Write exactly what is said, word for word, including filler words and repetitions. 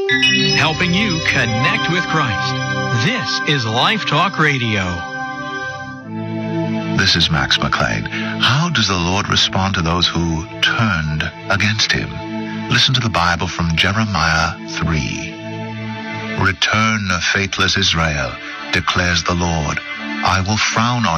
helping you connect with Christ. This is Life Talk Radio. This is Max McClain. How does the Lord respond to those who turned against him? Listen to the Bible from Jeremiah three. Return, faithless Israel, declares the Lord. I will frown on